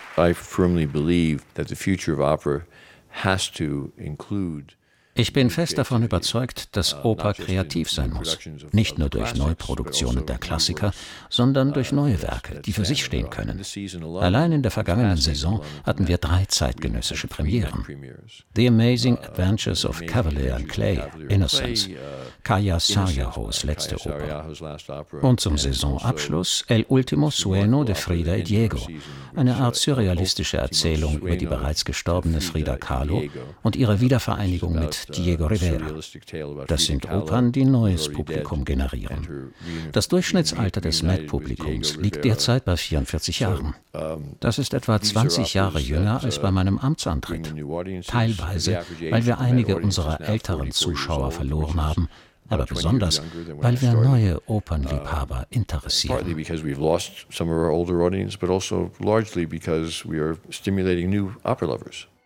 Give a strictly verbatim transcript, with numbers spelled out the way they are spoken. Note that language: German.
I firmly believe that the future of opera has to include. Ich bin fest davon überzeugt, dass Oper kreativ sein muss. Nicht nur durch Neuproduktionen der Klassiker, sondern durch neue Werke, die für sich stehen können. Allein in der vergangenen Saison hatten wir drei zeitgenössische Premieren. The Amazing Adventures of Cavalier and Clay, Innocence, Kaija Saarjahos letzte Oper. Und zum Saisonabschluss El Ultimo Sueño de Frida y Diego, eine Art surrealistische Erzählung über die bereits gestorbene Frida Kahlo und ihre Wiedervereinigung mit Diego Rivera. Das sind Opern, die neues Publikum generieren. Das Durchschnittsalter des Met-Publikums liegt derzeit bei vierundvierzig Jahren. Das ist etwa zwanzig Jahre jünger als bei meinem Amtsantritt. Teilweise, weil wir einige unserer älteren Zuschauer verloren haben, aber besonders, weil wir neue Opernliebhaber interessieren. Partly because we've lost some of our older audience, but also largely because we are stimulating new opera lovers.